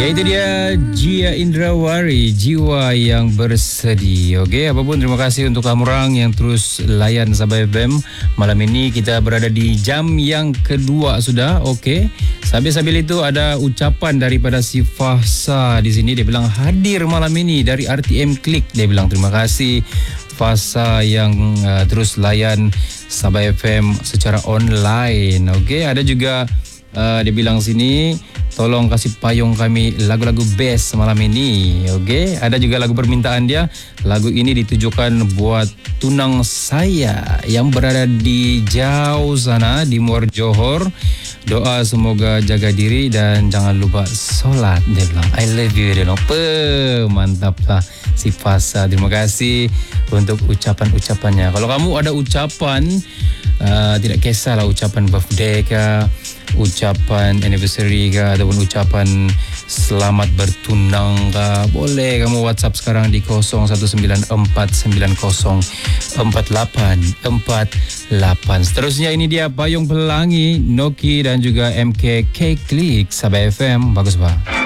Ya, itu dia Jia Indrawari, jiwa yang bersedih. Okey, apapun terima kasih untuk kamu orang yang terus layan Sabah FM. Malam ini kita berada di jam yang kedua sudah. Okey. Sambil-sambil itu ada ucapan daripada si Fahsa di sini. Dia bilang hadir malam ini dari RTM Klik. Dia bilang terima kasih Fahsa yang terus layan Sabah FM secara online. Okey, ada juga dia bilang sini tolong kasih payung kami lagu-lagu best malam ini. Okey, ada juga lagu permintaan dia. Lagu ini ditujukan buat tunang saya yang berada di jauh sana di Muar Johor. Doa semoga jaga diri dan jangan lupa solat. Dia bilang I love you. Dia bilang mantap lah si Fasa. Terima kasih untuk ucapan-ucapannya. Kalau kamu ada ucapan, tidak kisahlah ucapan birthday ke, ucapan anniversary ke, ataupun ucapan selamat bertunang ke, boleh kamu WhatsApp sekarang di 0194904848. Seterusnya ini dia Payung Pelangi, Noki dan juga MK K Klik Sabah FM. Bagus, Pak.